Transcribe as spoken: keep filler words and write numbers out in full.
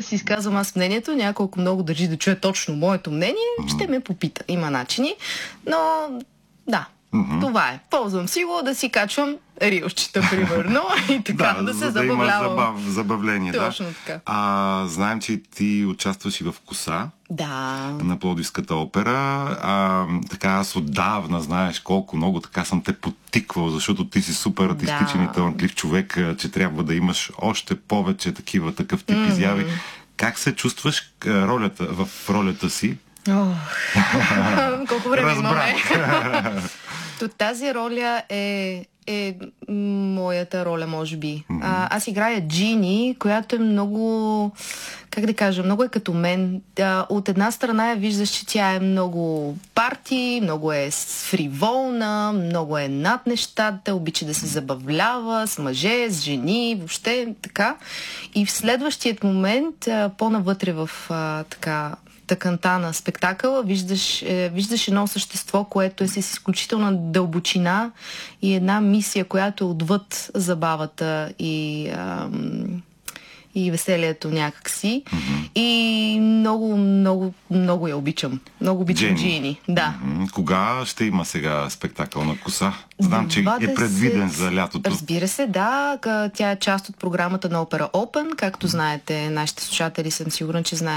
си изказвам аз мнението, няколко много държи да чуе точно моето мнение, mm-hmm. ще ме попита. Има начини, но да, mm-hmm. това е. Ползвам си го да си качвам рилчета, примерно, и така да, да се за да забавлявам. Има забав, забавление, точно да. така. А, знаем, че ти участваш и в Коса. Да. На Пловдивската опера. А, така аз отдавна, знаеш колко много така съм те подтиквал, защото ти си супер артистичен да. и талантлив човек, че трябва да имаш още повече такива, такъв тип mm-hmm. изяви. Как се чувстваш ролята, в ролята си? Oh. Колко време имаме? То тази роля е е моята роля, може би. Mm-hmm. А, аз играя Джини, която е много, как да кажа, много е като мен. А, от една страна я виждаш, че тя е много парти, много е фриволна, много е над нещата, обича да се забавлява с мъже, с жени, въобще така. И в следващият момент, а, по-навътре в а, така тъканта на спектакъла, виждаш, е, виждаш едно същество, което е с изключителна дълбочина и една мисия, която е отвъд забавата и, ам, и веселието някакси. Mm-hmm. И много, много, много я обичам. Много обичам Джени. Джини. Да. Mm-hmm. Кога ще има сега спектакъл на Коса? Знам, че двадесет е предвиден за лятото. Разбира се, да. Тя е част от програмата на Опера Open. Както знаете, нашите слушатели съм сигурна, че знаят